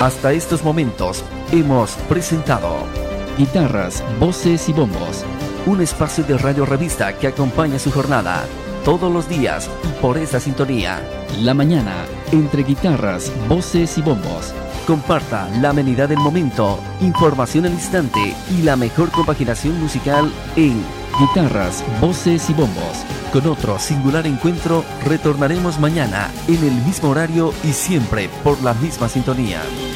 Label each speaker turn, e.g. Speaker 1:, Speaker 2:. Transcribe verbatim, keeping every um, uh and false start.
Speaker 1: Hasta estos momentos hemos presentado
Speaker 2: Guitarras, voces y bombos.
Speaker 1: un espacio de Radio Revista que acompaña su jornada todos los días y por esta sintonía.
Speaker 2: La mañana, entre guitarras, voces y bombos.
Speaker 1: Comparta la amenidad del momento, información al instante y la mejor compaginación musical en
Speaker 2: Guitarras, voces y bombos.
Speaker 1: Con otro singular encuentro retornaremos mañana en el mismo horario y siempre por la misma sintonía.